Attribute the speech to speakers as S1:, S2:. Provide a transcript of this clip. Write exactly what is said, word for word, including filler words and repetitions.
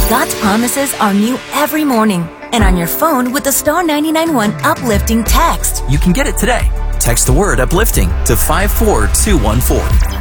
S1: God's promises are new every morning. And on your phone with the Star ninety-nine one Uplifting text.
S2: You can get it today. Text the word uplifting to five four two one four.